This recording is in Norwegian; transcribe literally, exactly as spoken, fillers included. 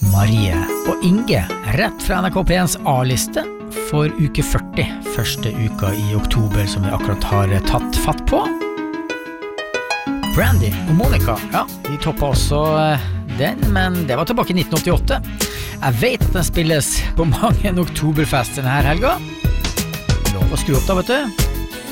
Marie og Inge, rett fra N R K P ens A-liste for uke førti, første uka i oktober som vi akkurat har tatt fatt på. Brandy og Monica, ja, de toppet også den, men det var tilbake i nitten åttiåtte. Jeg vet at den spilles på mange oktoberfest denne her helga. Lov å skru opp da, vet du.